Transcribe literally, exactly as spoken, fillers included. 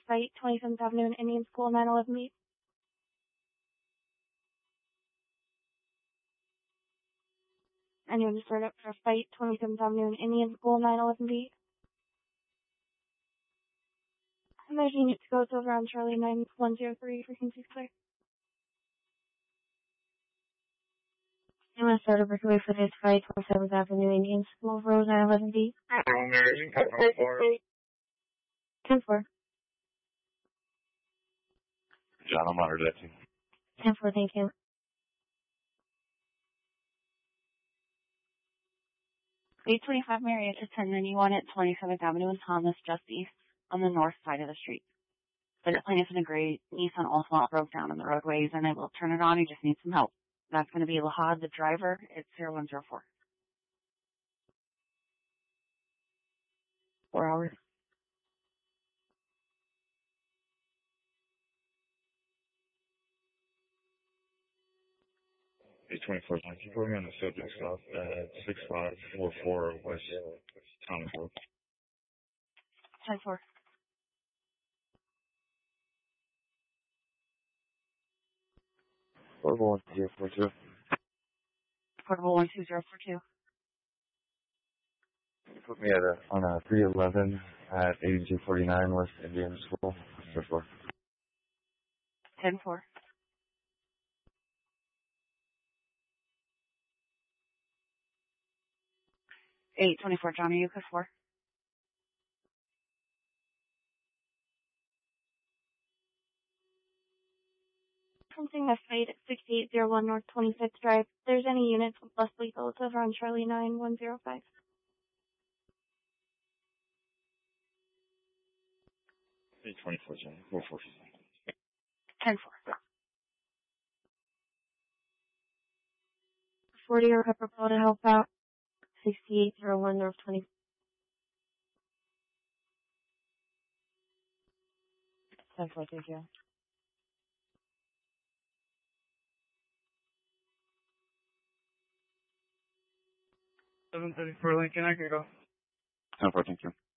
Fight, twenty-seventh Avenue and Indian School, nine eleven beat. Anyone just start up for Fight, twenty-seventh Avenue and Indian School, nine eleven beat. And there's a unit to go, it's over on Charlie nine one zero three, frequency clear. I'm going to start a breakaway for this Fight, twenty-seventh Avenue, Indian School, Rose nine eleven B. ten four. John, I'll monitor that too. ten four, thank you. eight twenty-five Marietta ten ninety-one at twenty-seventh Avenue and Thomas, just east on the north side of the street. The plaintiff in a gray Nissan Altima broke down on the roadways and I will turn it on. He just needs some help. That's going to be Lahad, the driver. It's zero one zero four. Four hours. eight twenty-four, thank you. Put me on the subject stop at six five four four West Thomas Road. ten four. Portable one two zero four two. Portable one two zero four two. Put me at a, on a three eleven at eighty-two forty-nine West Indian School. ten four. ten four. eight twenty-four, Johnny, you could four. Something that's Fight at sixty-eight oh one North twenty-fifth Drive. If there's any units with less lethal, it's over on Charlie nine one zero five. eight twenty-four, Johnny. four four. ten four. forty or Pepper Call to help out. sixty-eight oh one North twenty. ten four, thank you. seven thirty-four Lincoln, I could go. ten four, thank you.